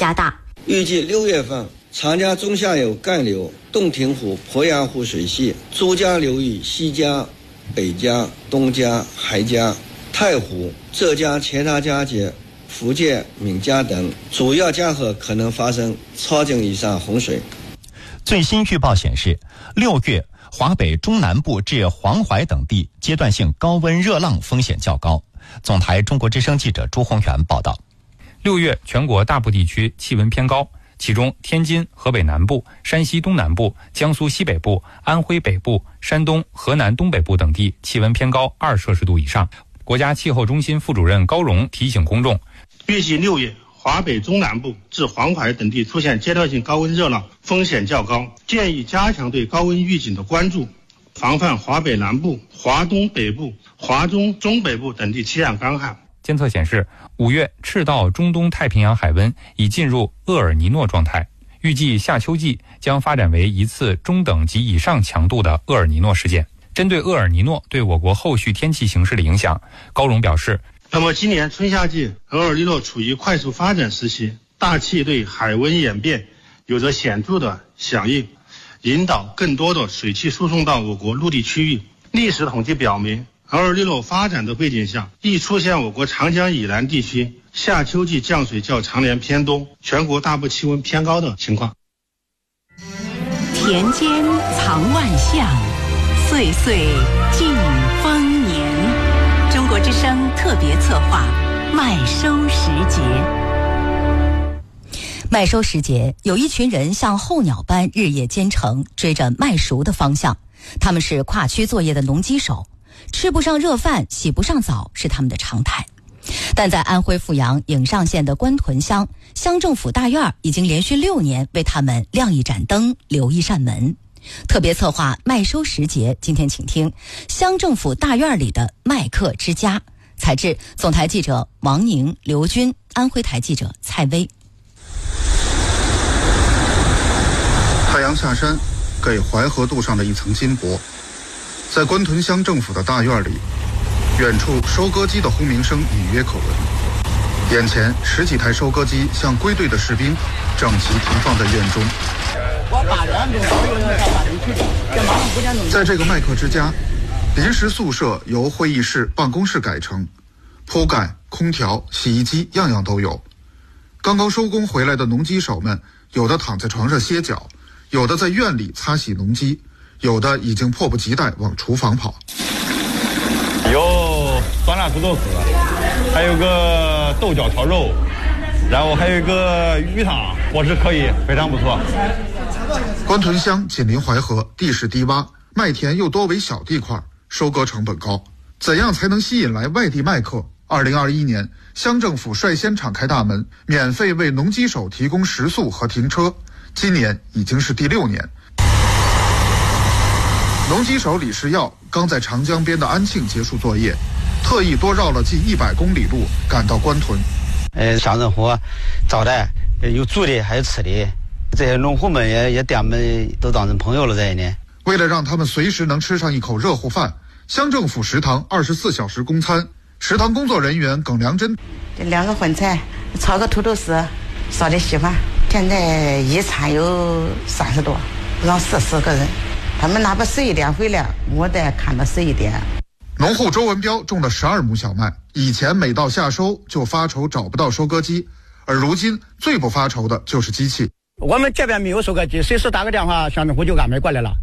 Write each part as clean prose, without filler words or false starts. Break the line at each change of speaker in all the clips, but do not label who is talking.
加大。
预计6月份，长江中下游干流、洞庭湖、鄱阳湖水系、珠江流域西江、北江、东江、海江、太湖、浙江钱塘江及福建闽江等主要江河可能发生超警以上洪水。
最新预报显示，6月华北中南部至黄淮等地阶段性高温热浪风险较高。总台中国之声记者朱宏元报道。
6月全国大部地区气温偏高，其中天津、河北南部、山西东南部、江苏西北部、安徽北部、山东、河南东北部等地气温偏高2摄氏度以上。国家气候中心副主任高荣提醒公众，
预计6月华北中南部至黄淮等地出现阶段性高温热浪，风险较高，建议加强对高温预警的关注，防范华北南部、华东北部、华中中北部等地气象干旱。
监测显示，5月赤道中东太平洋海温已进入厄尔尼诺状态，预计夏秋季将发展为一次中等及以上强度的厄尔尼诺事件。针对厄尔尼诺对我国后续天气形势的影响，高荣表示，
那么今年春夏季厄尔尼诺处于快速发展时期，大气对海温演变有着显著的响应，引导更多的水汽输送到我国陆地区域。历史统计表明，厄尔尼诺发展的背景下，易出现我国长江以南地区夏秋季降水较常年偏东，全国大部气温偏高的情况。
田间藏万象，岁岁尽丰年。中国之声特别策划麦收时节。
麦收时节，有一群人像候鸟般日夜兼程，追着麦熟的方向。他们是跨区作业的农机手，吃不上热饭，洗不上澡是他们的常态。但在安徽阜阳颍上县的官屯乡，乡政府大院已经连续6年为他们亮一盏灯，留一扇门。特别策划麦收时节，今天请听乡政府大院里的麦客之家。采制总台记者王宁、刘军，安徽台记者蔡薇。
太阳下山，给淮河渡上的一层金箔。在官屯乡政府的大院里，远处收割机的轰鸣声隐约可闻，眼前10几台收割机像归队的士兵，整齐停放在院中。在这个麦客之家，临时宿舍由会议室、办公室改成，铺盖、空调、洗衣机样样都有。刚刚收工回来的农机手们，有的躺在床上歇脚，有的在院里擦洗农机，有的已经迫不及待往厨房跑。
有酸辣土豆丝，还有个豆角炒肉，然后还有一个鱼汤，伙食可以，非常不错。
官屯乡紧邻淮河，地势低洼，麦田又多为小地块，收割成本高。怎样才能吸引来外地麦客？2021年，乡政府率先敞开大门，免费为农机手提供食宿和停车。今年已经是第6年。农机手李世耀刚在长江边的安庆结束作业，特意多绕了近100公里路赶到官屯。
乡政府招待，有住的还有吃的，这些农户们也对我们都当成朋友了这一年。
为了让他们随时能吃上一口热乎饭，乡政府食堂24小时供餐。食堂工作人员耿良珍，
这2个荤菜，炒个土豆丝，烧点稀饭。现在一餐有30多，让40个人。他们哪怕11点回来，我得看到11点。
农户周文彪种了12亩小麦，以前每到夏收就发愁找不到收割机，而如今最不发愁的就是机器。
我们这边没有收割机，随时打个电话，乡政府就安排过来了。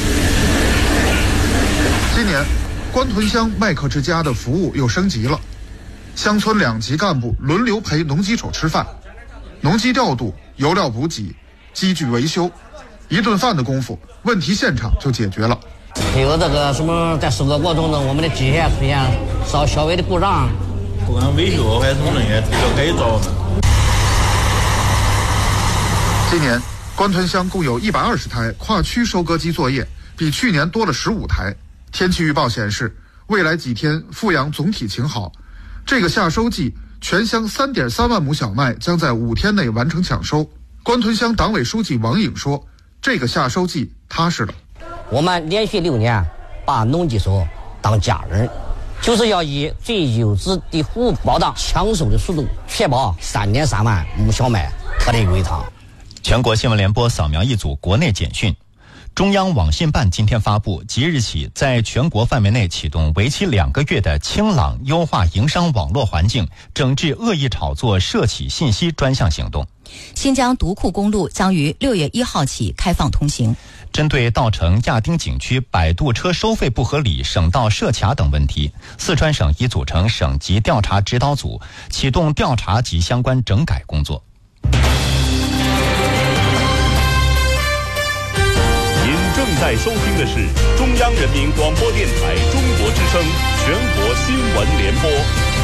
今年官屯乡麦客之家的服务又升级了，乡村2级干部轮流陪农机手吃饭，农机调度、油料补给、机具维修，一顿饭的功夫，问题现场就解决了。
还有这个什么，在收割过程中，我们的机械出现稍微的故障，
不管维修还是什么东西，要改造的。
今年官屯乡共有120台跨区收割机作业，比去年多了15台。天气预报显示，未来几天阜阳总体晴好。这个夏收季，全乡3.3万亩小麦将在5天内完成抢收。官屯乡党委书记王颖说，这个夏收季踏实了。
我们连续6年把农机手当家人， 就是要以最优质的货物保障抢手的速度，确保3年3万亩小麦特类归仓。
全国新闻联播扫描一组国内简讯。中央网信办今天发布，即日起在全国范围内启动为期2个月的清朗优化营商网络环境，整治恶意炒作涉企信息专项行动。
新疆独库公路将于6月1号起开放通行。
针对稻城亚丁景区摆渡车收费不合理、省道设卡等问题，四川省已组成省级调查指导组，启动调查及相关整改工作。
正在收听的是中央人民广播电台中国之声全国新闻联播。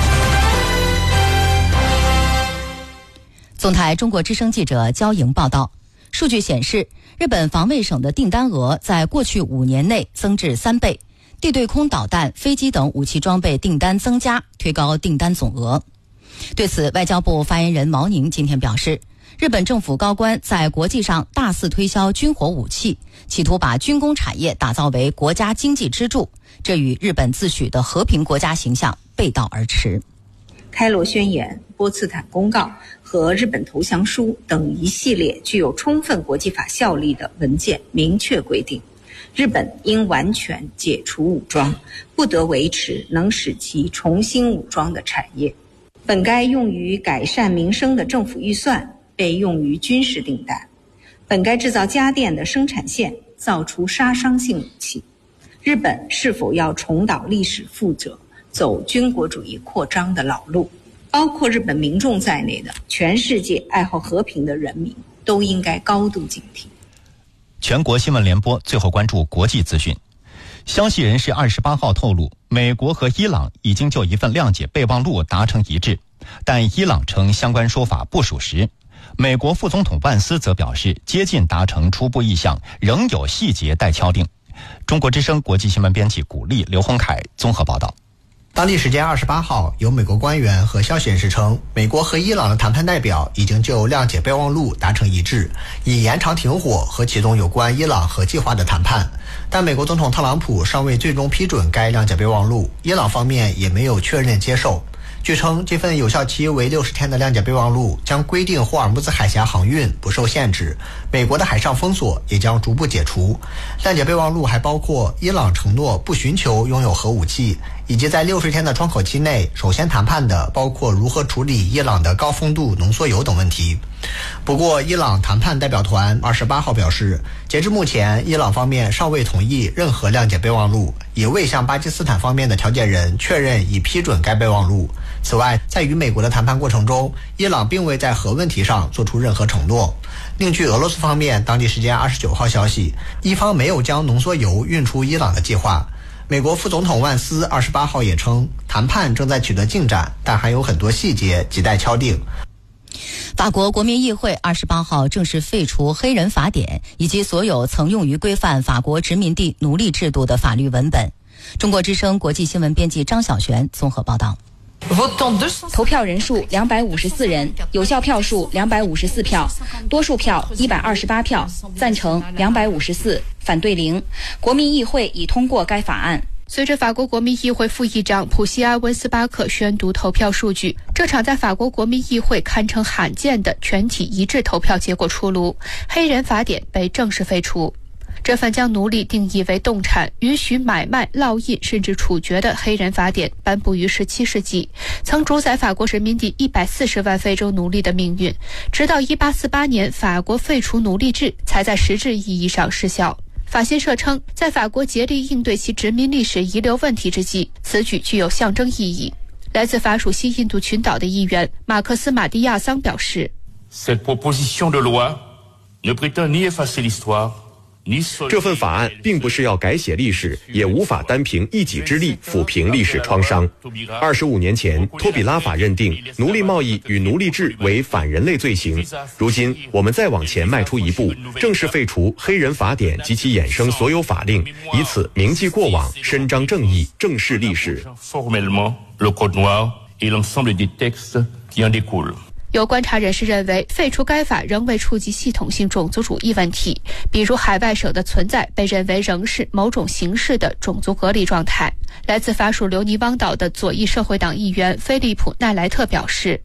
总台中国之声记者焦莹报道，数据显示，日本防卫省的订单额在过去5年内增至3倍，地对空导弹、飞机等武器装备订单增加，推高订单总额。对此，外交部发言人毛宁今天表示，日本政府高官在国际上大肆推销军火武器，企图把军工产业打造为国家经济支柱，这与日本自诩的和平国家形象背道而驰。
开罗宣言、波茨坦公告和日本投降书等一系列具有充分国际法效力的文件明确规定，日本应完全解除武装，不得维持能使其重新武装的产业。本该用于改善民生的政府预算被用于军事订单，本该制造家电的生产线造出杀伤性武器。日本是否要重蹈历史覆辙，走军国主义扩张的老路？包括日本民众在内的全世界爱好和平的人民都应该高度警惕。
全国新闻联播最后关注国际资讯。消息人士28号透露，美国和伊朗已经就一份谅解备忘录达成一致，但伊朗称相关说法不属实。美国副总统万斯则表示，接近达成初步意向，仍有细节待敲定。中国之声国际新闻编辑古丽、刘洪凯综合报道。
当地时间28号，有美国官员和消息人士称，美国和伊朗的谈判代表已经就谅解备忘录达成一致，以延长停火和启动有关伊朗核计划的谈判。但美国总统特朗普尚未最终批准该谅解备忘录，伊朗方面也没有确认接受。据称，这份有效期为60天的谅解备忘录将规定霍尔木兹海峡航运不受限制，美国的海上封锁也将逐步解除。谅解备忘录还包括伊朗承诺不寻求拥有核武器，以及在60天的窗口期内首先谈判的包括如何处理伊朗的高丰度浓缩铀等问题。不过，伊朗谈判代表团28号表示，截至目前，伊朗方面尚未同意任何谅解备忘录，也未向巴基斯坦方面的调解人确认已批准该备忘录。此外，在与美国的谈判过程中，伊朗并未在核问题上做出任何承诺。另据俄罗斯方面当地时间29号消息，伊方没有将浓缩铀运出伊朗的计划。美国副总统万斯28号也称，谈判正在取得进展，但还有很多细节亟待敲定。
法国国民议会28号正式废除黑人法典以及所有曾用于规范法国殖民地奴隶制度的法律文本。中国之声国际新闻编辑张晓璇综合报道。
投票人数254人，有效票数254票，多数票128票，赞成254，反对0。国民议会已通过该法案。
随着法国国民议会副议长普西阿温斯巴克宣读投票数据，这场在法国国民议会堪称罕见的全体一致投票结果出炉，黑人法典被正式废除。这份将奴隶定义为动产，允许买卖、烙印甚至处决的黑人法典颁布于17世纪，曾主宰法国殖民地140万非洲奴隶的命运，直到1848年法国废除奴隶制，才在实质意义上失效。法新社称，在法国竭力应对其殖民历史遗留问题之际，此举具有象征意义。来自法属西印度群岛的议员马克思·马蒂亚桑表示，
Cette proposition de loi ne prétend ni effacer l'histoire。
这份法案并不是要改写历史，也无法单凭一己之力抚平历史创伤。25年前，托比拉法认定奴隶贸易与奴隶制为反人类罪行。如今，我们再往前迈出一步，正式废除黑人法典及其衍生所有法令，以此铭记过往，伸张正义，正视历史。
有观察人士认为，废除该法仍未触及系统性种族主义问题，比如海外省的存在被认为仍是某种形式的种族隔离状态。来自法属留尼汪岛的左翼社会党议员菲利普·奈莱特表示，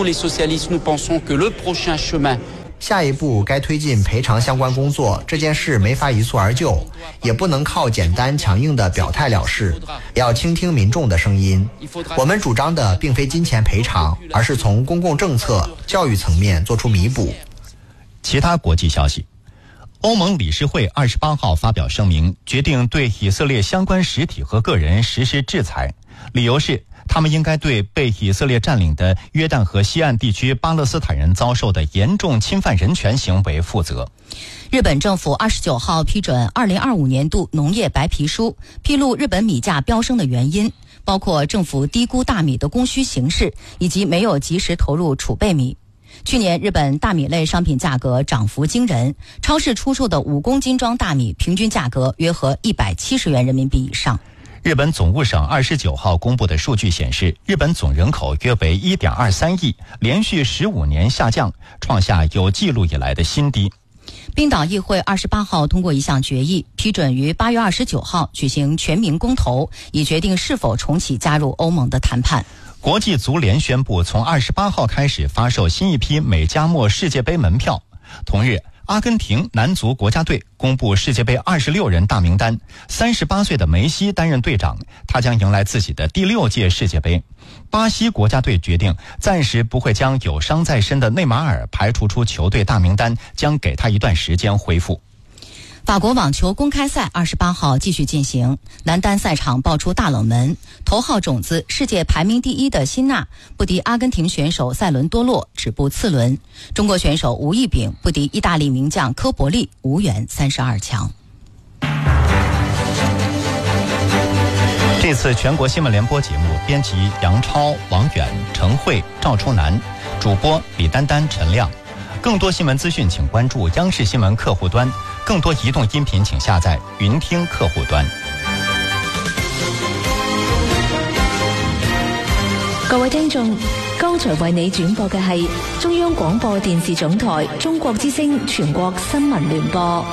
下一步该推进赔偿相关工作，这件事没法一蹴而就，也不能靠简单强硬的表态了事，要倾听民众的声音。我们主张的并非金钱赔偿，而是从公共政策、教育层面做出弥补。
其他国际消息，欧盟理事会28号发表声明，决定对以色列相关实体和个人实施制裁，理由是他们应该对被以色列占领的约旦河西岸地区巴勒斯坦人遭受的严重侵犯人权行为负责。
日本政府29号批准2025年度农业白皮书，披露日本米价飙升的原因，包括政府低估大米的供需形势，以及没有及时投入储备米。去年日本大米类商品价格涨幅惊人，超市出售的5公斤装大米平均价格约合170元人民币以上。
日本总务省29号公布的数据显示，日本总人口约为 1.23 亿，连续15年下降，创下有记录以来的新低。
冰岛议会28号通过一项决议，批准于8月29号举行全民公投，以决定是否重启加入欧盟的谈判。
国际足联宣布从28号开始发售新一批美加墨世界杯门票。同日，阿根廷男足国家队公布世界杯26人大名单，38岁的梅西担任队长，他将迎来自己的第6届世界杯。巴西国家队决定暂时不会将有伤在身的内马尔排除出球队大名单，将给他一段时间恢复。
法国网球公开赛28号继续进行，男单赛场爆出大冷门，头号种子世界排名第1的辛纳不敌阿根廷选手塞伦多洛，止步次轮。中国选手吴亦丙不敌意大利名将科伯利，无缘32强。
这次全国新闻联播节目编辑杨超、王远、程慧、赵初南，主播李丹丹、陈亮。更多新闻资讯请关注央视新闻客户端，更多移动音频请下载云听客户端。
各位聽眾，剛才為你轉播嘅係中央廣播電視總台中國之聲全國新聞聯播。